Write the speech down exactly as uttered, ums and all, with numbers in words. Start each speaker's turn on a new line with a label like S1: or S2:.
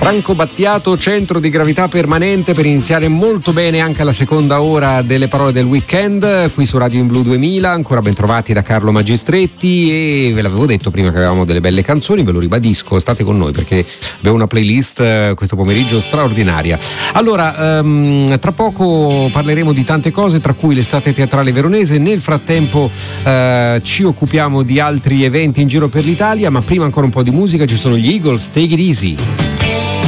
S1: Franco Battiato, centro di gravità permanente, per iniziare molto bene anche la seconda ora delle parole del weekend qui su Radio In Blu duemila. Ancora ben trovati da Carlo Magistretti, e ve l'avevo detto prima che avevamo delle belle canzoni, ve lo ribadisco, state con noi perché abbiamo una playlist questo pomeriggio straordinaria. Allora, um, tra poco parleremo di tante cose, tra cui l'estate teatrale veronese. Nel frattempo uh, ci occupiamo di altri eventi in giro per l'Italia, ma prima ancora un po' di musica. Ci sono gli Eagles, Take It Easy.